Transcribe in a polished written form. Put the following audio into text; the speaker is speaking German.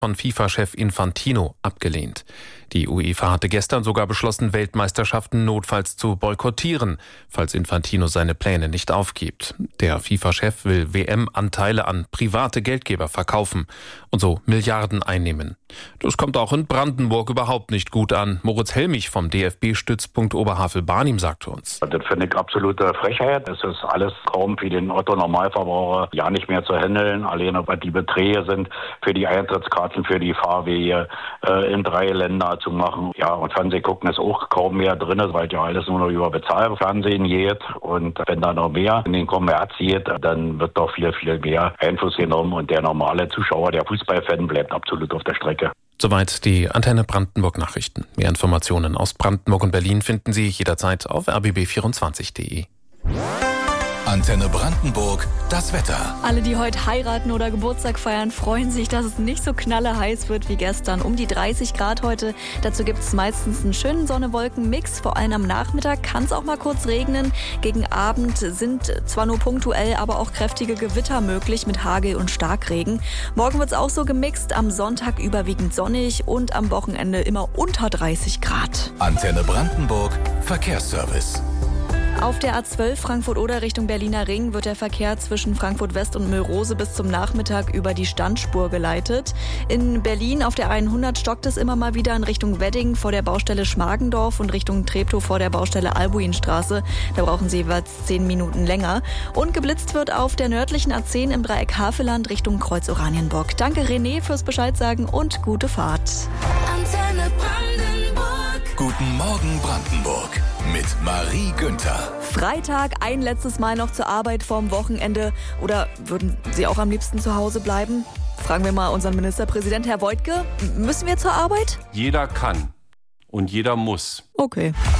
von FIFA-Chef Infantino abgelehnt. Die UEFA hatte gestern sogar beschlossen, Weltmeisterschaften notfalls zu boykottieren, falls Infantino seine Pläne nicht aufgibt. Der FIFA-Chef will WM-Anteile an private Geldgeber verkaufen und so Milliarden einnehmen. Das kommt auch in Brandenburg überhaupt nicht gut an. Moritz Helmich vom DFB-Stützpunkt Oberhavel-Barnim sagte uns. Das finde ich absolute Frechheit. Es ist alles kaum für den Otto-Normalverbraucher ja nicht mehr zu handeln. Alleine was die Beträge sind für die Eintrittskarten, für die Fahrwege in 3 Länder zu machen. Ja, und Fernsehen gucken ist auch kaum mehr drin, weil ja alles nur noch über Bezahlfernsehen geht. Und wenn da noch mehr in den Kommerz geht, dann wird doch viel, viel mehr Einfluss genommen. Und der normale Zuschauer, der Fußballfan, bleibt absolut auf der Strecke. Soweit die Antenne Brandenburg Nachrichten. Mehr Informationen aus Brandenburg und Berlin finden Sie jederzeit auf rbb24.de. Antenne Brandenburg, das Wetter. Alle, die heute heiraten oder Geburtstag feiern, freuen sich, dass es nicht so knalleheiß wird wie gestern. Um die 30 Grad heute. Dazu gibt es meistens einen schönen Sonne-Wolken-Mix. Vor allem am Nachmittag kann es auch mal kurz regnen. Gegen Abend sind zwar nur punktuell, aber auch kräftige Gewitter möglich mit Hagel und Starkregen. Morgen wird es auch so gemixt. Am Sonntag überwiegend sonnig und am Wochenende immer unter 30 Grad. Antenne Brandenburg, Verkehrsservice. Auf der A12 Frankfurt-Oder Richtung Berliner Ring wird der Verkehr zwischen Frankfurt West und Müllrose bis zum Nachmittag über die Standspur geleitet. In Berlin auf der 100 stockt es immer mal wieder in Richtung Wedding vor der Baustelle Schmargendorf und Richtung Treptow vor der Baustelle Albuinstraße. Da brauchen Sie jeweils 10 Minuten länger. Und geblitzt wird auf der nördlichen A10 im Dreieck Havelland Richtung Kreuz Oranienburg. Danke René fürs Bescheid sagen und gute Fahrt. Antenne Brandenburg. Guten Morgen Brandenburg mit Marie Günther. Freitag, ein letztes Mal noch zur Arbeit vorm Wochenende. Oder würden Sie auch am liebsten zu Hause bleiben? Fragen wir mal unseren Ministerpräsident, Herr Woidke. Müssen wir zur Arbeit? Jeder kann und jeder muss. Okay.